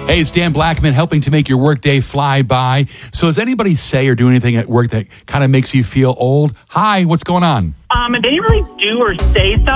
Hey, it's Dan Blackman helping to make your workday fly by. So does anybody say or do anything at work that kind of makes you feel old? Hi, what's going on? They didn't really do or say stuff